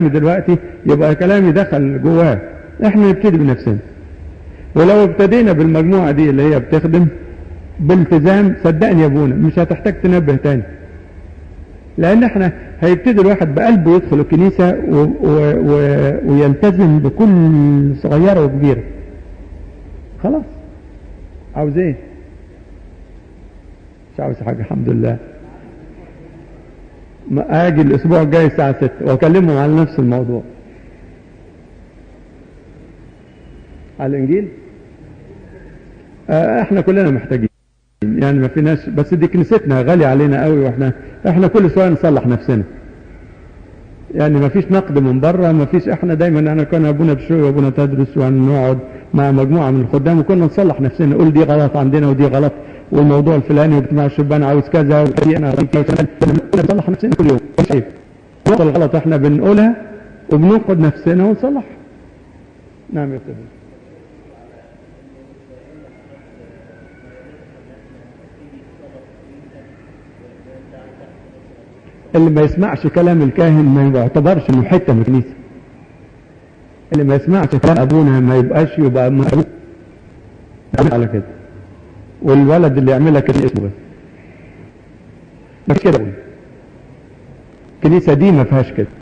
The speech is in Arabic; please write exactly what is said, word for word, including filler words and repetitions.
دلوقتي يبقى كلامي دخل جواه. احنا نبتدي بنفسنا، ولو ابتدينا بالمجموعة دي اللي هي بتخدم بالتزام صدقني يا ابونا مش هتحتاج تنبه تاني، لان احنا هيبتدي الواحد بقلبه يدخل الكنيسة و... و... و... ويلتزم بكل صغيرة وكبيرة. خلاص عاوز ايه؟ مش عاوز حاجة الحمد لله. ما اجي الاسبوع الجاي الساعة ستة واكلمهم على نفس الموضوع على الانجيل. اه احنا كلنا محتاجين يعني، ما فيناش، بس دي كنيستنا غالية علينا قوي، واحنا احنا كل شوية نصلح نفسنا يعني، ما فيش نقد من بره، ما فيش. احنا دايما انا كان ابونا بشوي وابونا تدرس ونقعد مع مجموعة من الخدام وكنا نصلح نفسنا، نقول دي غلط عندنا ودي غلط، والموضوع الفلاني واجتماع الشبان عاوز كذا ودي انا نصلح نفسنا كل يوم. شايف النقطة الغلط احنا بنقولها وبننقد نفسنا ونصلح. نعم يا استاذ. اللي ما يسمعش كلام الكاهن ما يعتبرش انه حته من الكنيسه. اللي ما يسمعش كلام ابونا ما يبقاش يبقى ابوه على كده، والولد اللي يعملها كده اسمه بس مش كده. الكنيسه دي ما فيهاش كده.